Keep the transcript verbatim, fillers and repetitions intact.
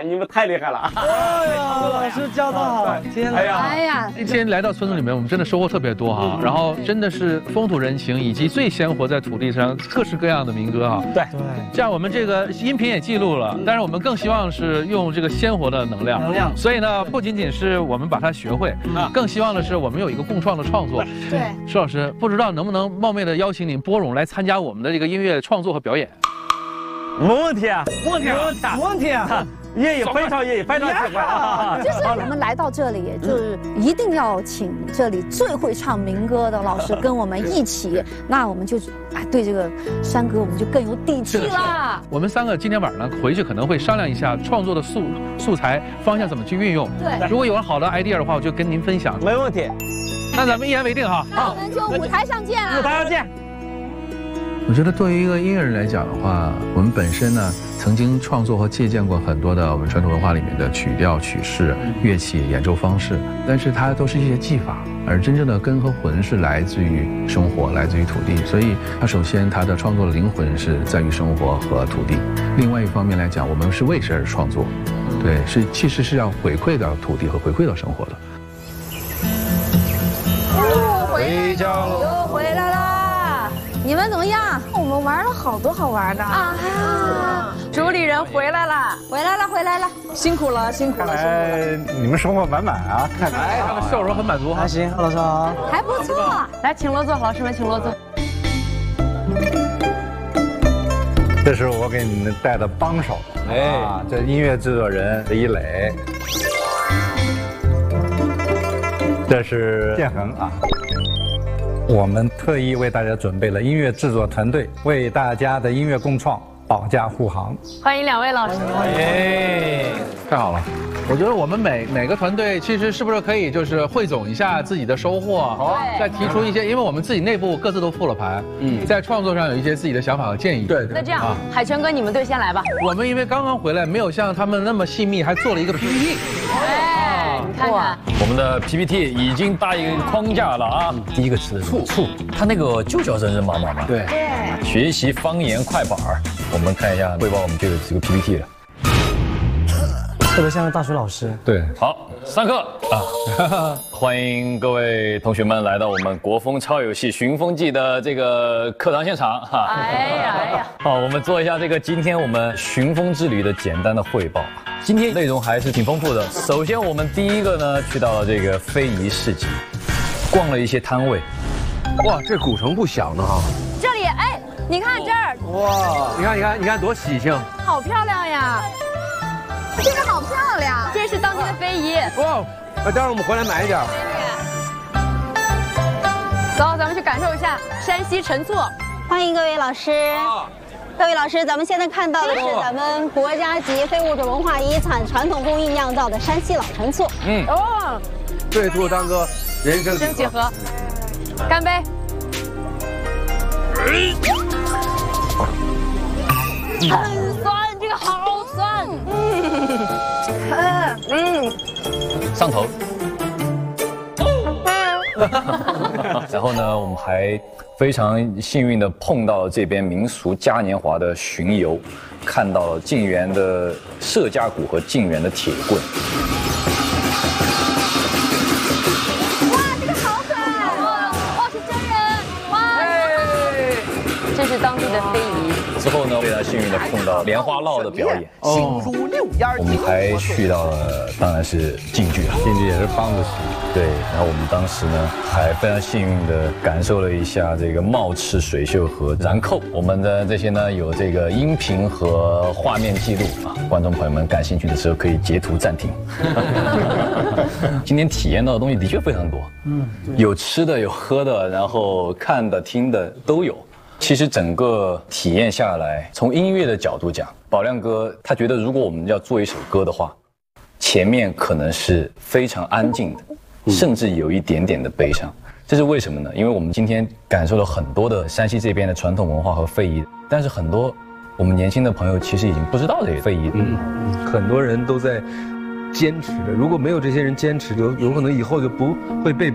你们太厉害了！ 哎呀，老师教的好，天哎呀， 哎呀， 今天来到村子里面，我们真的收获特别多哈。然后真的是风土人情，以及最鲜活在土地上各式各样的民歌哈。 对对， 这样我们这个音频也记录了，但是我们更希望是用这个鲜活的能量。 能量。 所以呢，不仅仅是我们把它学会啊，更希望的是我们有一个共创的创作。 对， 施老师，不知道能不能冒昧的邀请您拨冗来参加我们的这个音乐创作和表演？ 没问题啊，没问题， 没问题啊。 愿意非常愿意，非常喜欢啊！ 就是我们来到这里，就是一定要请这里最会唱民歌的老师跟我们一起，那我们就哎对这个山歌我们就更有底气啦。 我们三个今天晚上呢回去可能会商量一下创作的素素材方向怎么去运用。 对， 如果有了好的 idea 的话，我就跟您分享。 没问题， 那咱们一言为定哈。 那我们就舞台上见啊！ 舞台上见。 我觉得对于一个音乐人来讲的话，我们本身呢曾经创作和借鉴过很多的我们传统文化里面的曲调、曲式、乐器、演奏方式，但是它都是一些技法，而真正的根和魂是来自于生活，来自于土地。所以它首先它的创作的灵魂是在于生活和土地。另外一方面来讲，我们是为谁而创作？对，是其实是要回馈到土地和回馈到生活的。 回家了，又回来啦！你们怎么样？ 我们玩了好多好玩的啊！ 主理人回来了， 回来了，回来了， 辛苦了，辛苦了，辛苦了！ 哎，你们收获满满啊！看来他的笑容很满足哈。 还行，老师好， 还不错。 来，请落座，老师们请落座。 这是我给你们带的帮手，哎，这音乐制作人李磊，这是建恒啊。我们特意为大家准备了音乐制作团队，为大家的音乐共创保驾护航。 欢迎两位老师。 哎，太好了！我觉得我们每每个团队其实是不是可以就是汇总一下自己的收获，好，再提出一些，因为我们自己内部各自都复了盘，嗯，在创作上有一些自己的想法和建议。对， 那这样，海泉哥，你们队先来吧。 我们因为刚刚回来，没有像他们那么细密，还做了一个 P P T。 哎，你看看， 我们的 P P T 已经搭一个框架了啊。第一个词醋醋，它那个就叫人人妈妈嘛。对对。学习方言快板儿，我们看一下汇报我们这个这个 P P T 了。 特别像个大学老师。 对，好，上课啊！欢迎各位同学们来到我们国风超游戏寻风记的这个课堂现场哈。 哎呀哎呀！ 好，我们做一下这个今天我们寻风之旅的简单的汇报。今天内容还是挺丰富的。首先，我们第一个呢去到了这个非遗市集，逛了一些摊位。 哇，这古城不小呢哈！ 这里，哎，你看这儿， 哇，你看你看你看多喜庆， 好漂亮呀！ 这个好漂亮， 这是当地的非遗。 哇，那待会儿我们回来买一点。 走，咱们去感受一下山西陈醋。 欢迎各位老师。各位老师，咱们现在看到的是咱们国家级非物质文化遗产传统工艺酿造的山西老陈醋。 嗯，哦，对醋当歌，人生几何，干杯！很酸，这个好酸。嗯嗯，上头。然后呢，我们还非常幸运的碰到了这边民俗嘉年华的巡游，看到了晋源的射家鼓和晋源的铁棍。 哇，这个好可爱哦！哇，是真人！哇，这是当地的非遗。 之后呢，非常幸运的碰到莲花落的表演。哦，我们还去到了，当然是晋剧了。 晋剧也是梆子戏。 对，然后我们当时呢，还非常幸运的感受了一下这个冒赤水袖和燃扣。我们的这些呢，有这个音频和画面记录啊，观众朋友们感兴趣的时候可以截图暂停。今天体验到的东西的确非常多，嗯，有吃的，有喝的，然后看的、听的都有。其实整个体验下来，从音乐的角度讲，宝亮哥他觉得，如果我们要做一首歌的话，前面可能是非常安静的，甚至有一点点的悲伤。这是为什么呢？因为我们今天感受了很多的山西这边的传统文化和非遗，但是很多我们年轻的朋友其实已经不知道这些非遗。 嗯，很多人都在坚持着，如果没有这些人坚持，有有可能以后就不会被